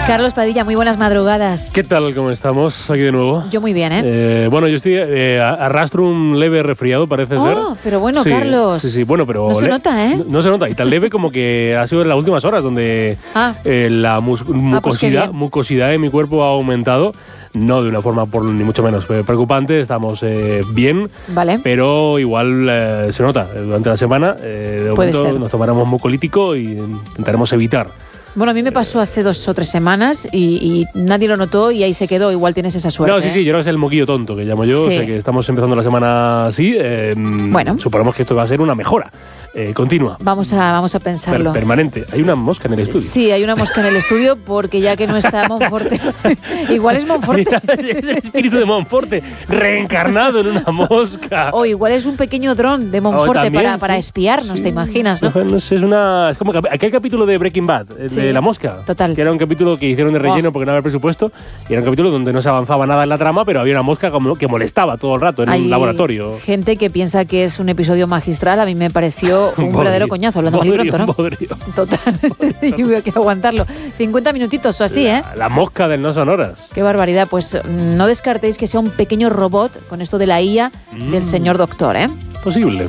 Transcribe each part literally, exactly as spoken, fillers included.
Carlos Padilla, muy buenas madrugadas. ¿Qué tal? ¿Cómo estamos? Aquí de nuevo. Yo muy bien, ¿eh? eh bueno, yo estoy eh, arrastro un leve resfriado, parece oh, ser. Oh, pero bueno, sí, Carlos. Sí, sí, bueno, pero... No se nota, ¿eh? No, no se nota. Y tan leve como que ha sido en las últimas horas donde ah. eh, la mus mucosidad, ah, pues mucosidad en mi cuerpo ha aumentado. No de una forma, por, ni mucho menos, preocupante. Estamos eh, bien, vale. Pero igual eh, se nota durante la semana. Eh, de Puede momento ser. nos tomaremos mucolítico y intentaremos evitar. Bueno, a mí me pasó hace dos o tres semanas y, y nadie lo notó y ahí se quedó. Igual tienes esa suerte. No, sí, sí, yo creo que es el moquillo tonto que llamo yo. Sí. O sea, que estamos empezando la semana así. Eh, bueno. Suponemos que esto va a ser una mejora eh, continua. Vamos a, vamos a pensarlo. Per permanente. Hay una mosca en el estudio. Sí, hay una mosca en el estudio porque ya que no está Monforte, igual es Monforte. Es el espíritu de Monforte reencarnado en una mosca. O igual es un pequeño dron de Monforte también, para, sí. para espiarnos, sí. ¿te imaginas? ¿No? No, es, una, es como aquel capítulo de Breaking Bad, de sí, la mosca. Total. Que era un capítulo que hicieron de relleno oh. porque no había presupuesto. Y era un capítulo donde no se avanzaba nada en la trama, pero había una mosca como que molestaba todo el rato en Hay un laboratorio. Gente que piensa que es un episodio magistral. A mí me pareció un bodrio, verdadero coñazo. Hablando bodrio, muy pronto, ¿no? Bodrio. Total. Y hubo que aguantarlo. cincuenta minutitos o así, la, ¿eh? La mosca del No Sonoras. Qué barbaridad. Pues no descartéis que sea un pequeño robot con esto de la I A mm. del señor doctor, ¿eh? Posible.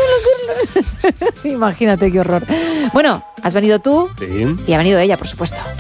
Imagínate qué horror. Bueno, has venido tú sí. y ha venido ella, por supuesto.